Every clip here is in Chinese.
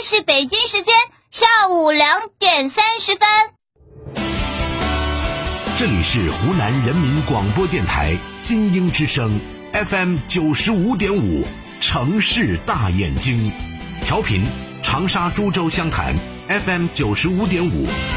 是北京时间下午2点30分。 这里是湖南人民广播电台金鹰之声 FM 95.5城市大眼睛，调频长沙株洲湘潭 FM 95.5。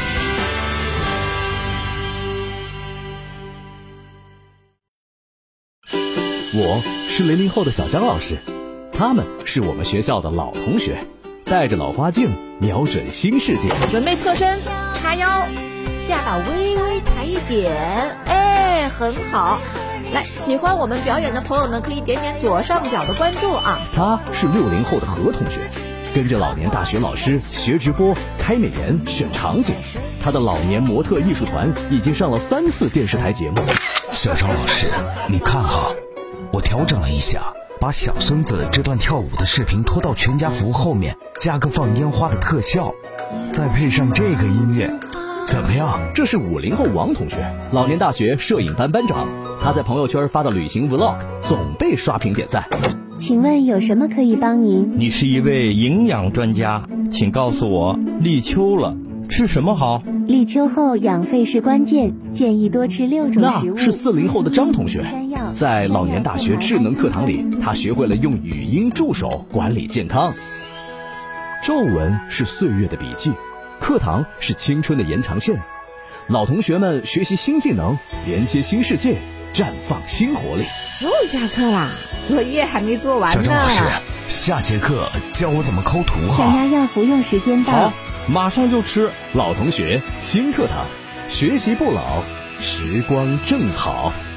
我是00后的小江老师，他们是我们学校的老同学，带着老花镜瞄准新世界。 准备侧身，叉腰，下巴微微抬一点，哎，很好。来，喜欢我们表演的朋友们可以点点左上角的关注啊。 他是60后的何同学，跟着老年大学老师学直播、开美颜、选场景。他的老年模特艺术团已经上了3次电视台节目。 小张老师，你看哈，我调整了一下，把小孙子这段跳舞的视频拖到全家福后面，加个放烟花的特效，再配上这个音乐，怎么样？ 这是50后王同学，老年大学摄影班班长。他在朋友圈发的旅行 vlog 总被刷屏点赞。 请问有什么可以帮您？ 你是一位营养专家，请告诉我，立秋了，吃什么好？ 立秋后养肺是关键，建议多吃6种食物。 那是40后的张同学，在老年大学智能课堂里，他学会了用语音助手管理健康。皱纹是岁月的笔记，课堂是青春的延长线。老同学们学习新技能，连接新世界，绽放新活力。 又下课啦，作业还没做完呢。 小张老师，下节课教我怎么抠图哈。 降压药服用时间到。 好，马上就吃。 老同学新课堂，学习不老，时光正好。